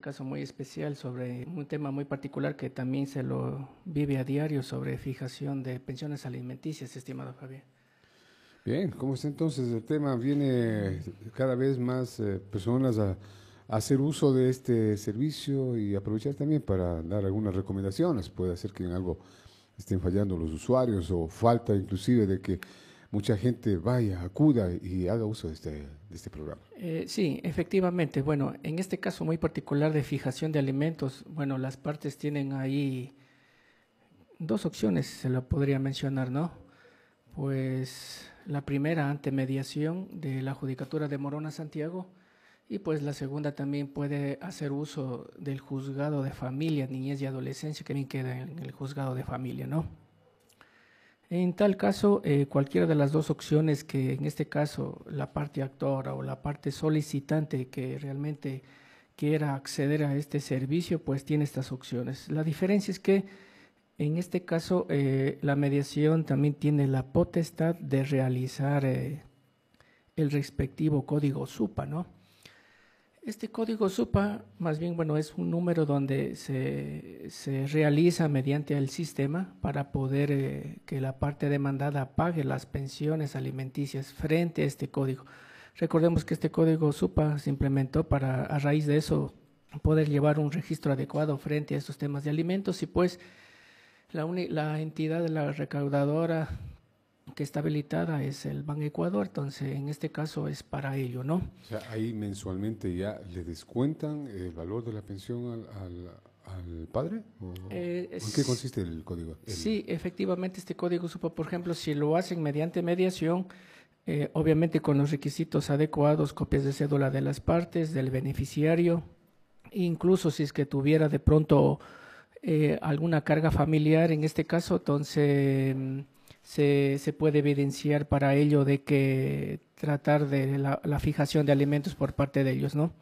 caso muy especial sobre un tema muy particular que también se lo vive a diario sobre fijación de pensiones alimenticias, estimado Javier. Bien, ¿cómo está entonces el tema? Viene cada vez más personas a hacer uso de este servicio y aprovechar también para dar algunas recomendaciones. Puede ser que en algo estén fallando los usuarios o falta inclusive de que mucha gente vaya, acuda y haga uso de este programa. Sí, efectivamente. Bueno, en este caso muy particular de fijación de alimentos, bueno, las partes tienen ahí dos opciones, se lo podría mencionar, ¿no? Pues la primera ante mediación de la Judicatura de Morona Santiago y pues la segunda también puede hacer uso del juzgado de familia, niñez y adolescencia que también queda en el juzgado de familia, ¿no? En tal caso, cualquiera de las dos opciones que en este caso la parte actora o la parte solicitante que realmente quiera acceder a este servicio, pues tiene estas opciones. La diferencia es que en este caso la mediación también tiene la potestad de realizar el respectivo código SUPA, ¿no? Este código SUPA, más bien, bueno, es un número donde se realiza mediante el sistema para poder que la parte demandada pague las pensiones alimenticias frente a este código. Recordemos que este código SUPA se implementó para, a raíz de eso, poder llevar un registro adecuado frente a estos temas de alimentos y pues la entidad de la recaudadora que está habilitada es el Ban Ecuador, entonces en este caso es para ello, ¿no? O sea, ahí mensualmente ya le descuentan el valor de la pensión al padre. ¿O en qué consiste el código? Sí, efectivamente este código SUPA, por ejemplo, si lo hacen mediante mediación, obviamente con los requisitos adecuados, copias de cédula de las partes, del beneficiario, incluso si es que tuviera de pronto alguna carga familiar, en este caso, entonces se puede evidenciar para ello de que tratar de la fijación de alimentos por parte de ellos, ¿no?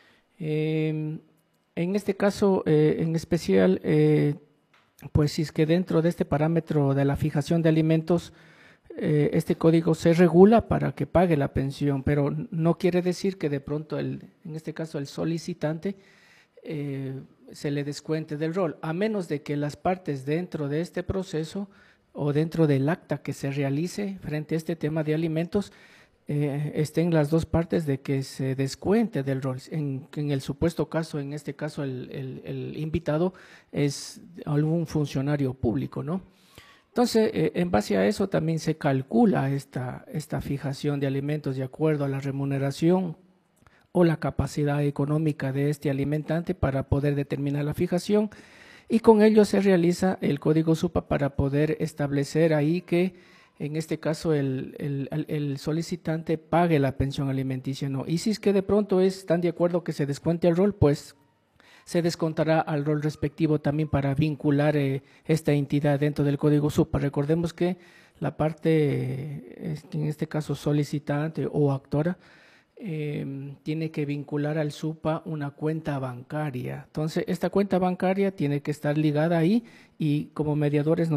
En este caso, en especial, pues si es que dentro de este parámetro de la fijación de alimentos, este código se regula para que pague la pensión, pero no quiere decir que de pronto, en este caso, el solicitante se le descuente del rol, a menos de que las partes dentro de este proceso o dentro del acta que se realice frente a este tema de alimentos, estén las dos partes de que se descuente del rol. En el supuesto caso, en este caso, el invitado es algún funcionario público, ¿no? Entonces, en base a eso también se calcula esta fijación de alimentos de acuerdo a la remuneración o la capacidad económica de este alimentante para poder determinar la fijación y con ello se realiza el código SUPA para poder establecer ahí que en este caso el solicitante pague la pensión alimenticia, ¿no? Y si es que de pronto están de acuerdo que se descuente el rol, pues se descontará al rol respectivo también para vincular esta entidad dentro del código SUPA. Recordemos que la parte, en este caso solicitante o actora, tiene que vincular al SUPA una cuenta bancaria. Entonces, esta cuenta bancaria tiene que estar ligada ahí y como mediadores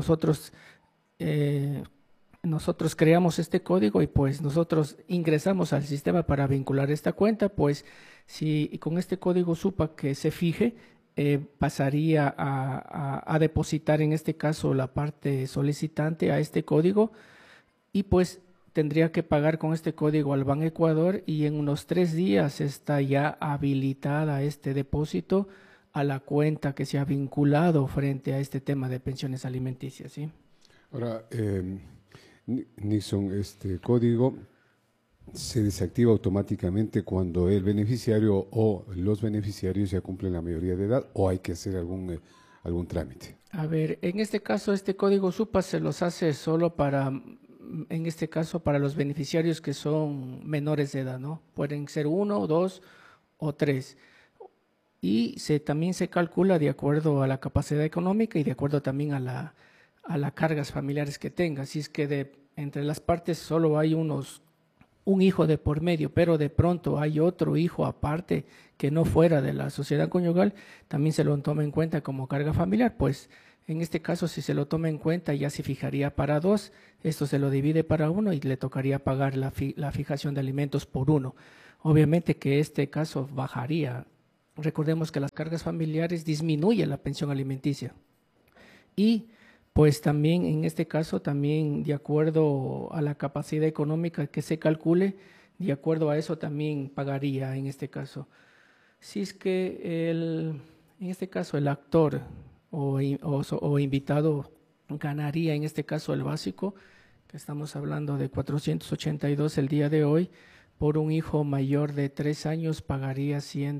nosotros creamos este código y pues nosotros ingresamos al sistema para vincular esta cuenta, pues si con este código SUPA que se fije, pasaría a depositar en este caso la parte solicitante a este código y pues tendría que pagar con este código al Ban Ecuador y en unos 3 días está ya habilitada este depósito a la cuenta que se ha vinculado frente a este tema de pensiones alimenticias, ¿sí? Ahora, Nixon, este código se desactiva automáticamente cuando el beneficiario o los beneficiarios ya cumplen la mayoría de edad o hay que hacer algún trámite. A ver, en este caso, este código SUPA se los hace solo para, en este caso, para los beneficiarios que son menores de edad, ¿no? Pueden ser 1, 2 o 3. Y también se calcula de acuerdo a la capacidad económica y de acuerdo también a las cargas familiares que tenga. Si es que entre las partes solo hay un hijo de por medio, pero de pronto hay otro hijo aparte que no fuera de la sociedad conyugal, también se lo toma en cuenta como carga familiar, pues en este caso si se lo toma en cuenta ya se fijaría para 2, esto se lo divide para 1 y le tocaría pagar la fijación de alimentos por 1. Obviamente que este caso bajaría recordemos que las cargas familiares disminuyen la pensión alimenticia. Y pues también en este caso, también de acuerdo a la capacidad económica que se calcule, de acuerdo a eso también pagaría en este caso. Si es que en este caso el actor o invitado ganaría en este caso el básico, que estamos hablando de 482 el día de hoy, por un hijo mayor de 3 años pagaría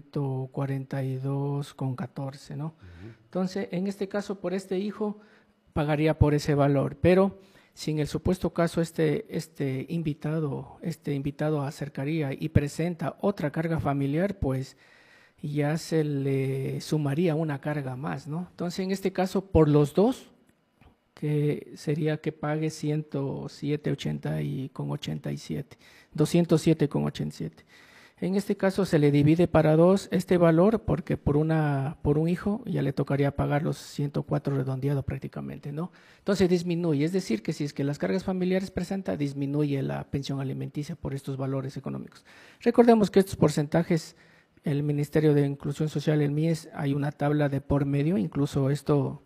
142,14, ¿no? Entonces, en este caso, por este hijo pagaría por ese valor, pero si en el supuesto caso este invitado acercaría y presenta otra carga familiar, pues ya se le sumaría una carga más, ¿no? Entonces, en este caso, por los dos, que sería que pague 107,87, 207,87. En este caso se le divide para dos este valor porque por un hijo ya le tocaría pagar los 104 redondeado prácticamente, ¿no? Entonces disminuye, es decir, que si es que las cargas familiares presenta, disminuye la pensión alimenticia por estos valores económicos. Recordemos que estos porcentajes, el Ministerio de Inclusión Social, el MIES, hay una tabla de por medio, incluso esto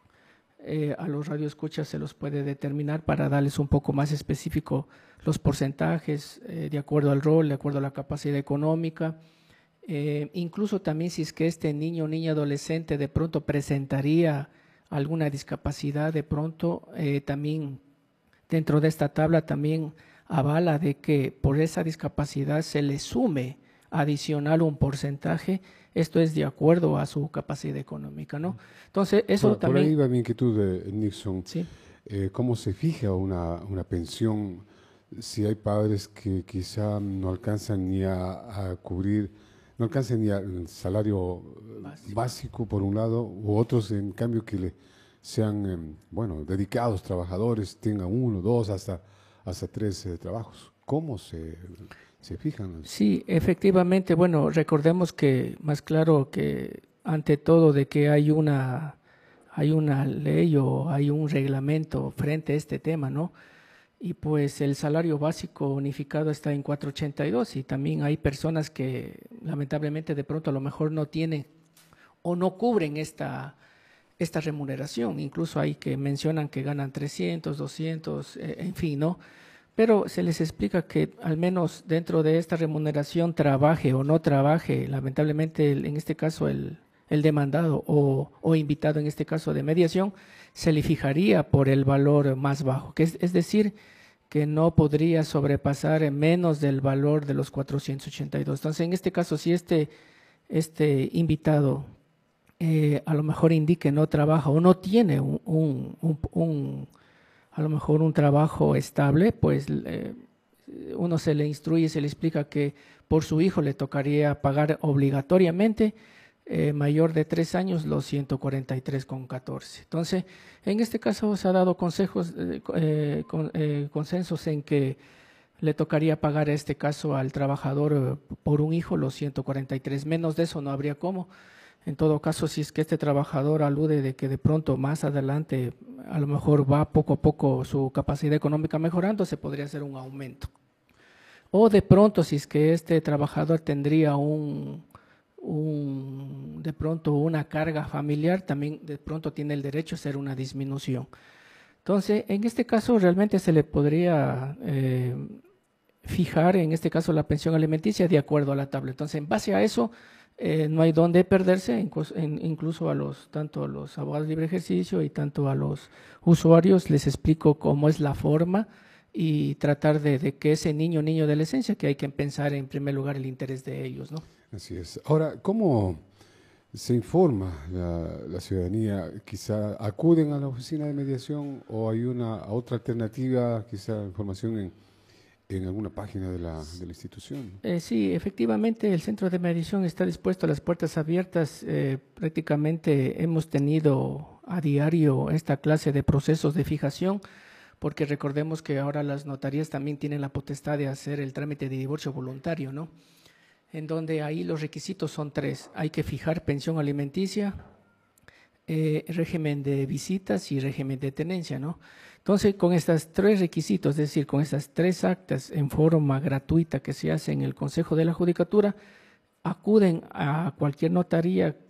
a los radioescuchas se los puede determinar para darles un poco más específico los porcentajes de acuerdo al rol, de acuerdo a la capacidad económica. Incluso también si es que este niño o niña adolescente de pronto presentaría alguna discapacidad, de pronto también dentro de esta tabla también avala de que por esa discapacidad se le sume adicional un porcentaje. Esto es de acuerdo a su capacidad económica, ¿no? Entonces, eso también… Por ahí va mi inquietud, Nixon. Sí. ¿Cómo se fija una pensión si hay padres que quizá no alcanzan ni a cubrir, no alcanzan ni al salario básico por un lado, u otros en cambio que sean, bueno, dedicados trabajadores, tengan 1, 2, hasta 3 trabajos? ¿Cómo se fijan? Sí, efectivamente, bueno, recordemos que más claro que ante todo de que hay una ley o hay un reglamento frente a este tema, ¿no? Y pues el salario básico unificado está en 482 y también hay personas que lamentablemente de pronto a lo mejor no tienen o no cubren esta remuneración. Incluso hay que mencionan que ganan 300, 200, en fin, ¿no? Pero se les explica que al menos dentro de esta remuneración trabaje o no trabaje, lamentablemente en este caso el demandado o invitado en este caso de mediación, se le fijaría por el valor más bajo, que es decir, que no podría sobrepasar menos del valor de los 482. Entonces, en este caso, si este invitado a lo mejor indique no trabaja o no tiene a lo mejor un trabajo estable, pues uno se le instruye, se le explica que por su hijo le tocaría pagar obligatoriamente mayor de 3 años los 143,14. Entonces, en este caso se ha dado consensos en que le tocaría pagar en este caso al trabajador por un hijo los 143, menos de eso no habría cómo. En todo caso, si es que este trabajador alude de que de pronto más adelante a lo mejor va poco a poco su capacidad económica mejorando, se podría hacer un aumento. O de pronto, si es que este trabajador tendría de pronto una carga familiar, también de pronto tiene el derecho a hacer una disminución. Entonces, en este caso realmente se le podría fijar, en este caso, la pensión alimenticia de acuerdo a la tabla. Entonces, en base a eso, no hay dónde perderse, incluso tanto a los abogados de libre ejercicio y tanto a los usuarios les explico cómo es la forma y tratar de que ese niño de adolescencia, que hay que pensar en primer lugar el interés de ellos, ¿no? Así es. Ahora, ¿cómo se informa la ciudadanía? ¿Quizá acuden a la oficina de mediación o hay otra alternativa, quizá información en alguna página de la institución? Sí, efectivamente el centro de mediación está dispuesto a las puertas abiertas. Prácticamente hemos tenido a diario esta clase de procesos de fijación, porque recordemos que ahora las notarías también tienen la potestad de hacer el trámite de divorcio voluntario, ¿no? En donde ahí los requisitos son 3. Hay que fijar pensión alimenticia, régimen de visitas y régimen de tenencia, ¿no? Entonces, con estos 3 requisitos, es decir, con estas 3 actas en forma gratuita que se hace en el Consejo de la Judicatura, acuden a cualquier notaría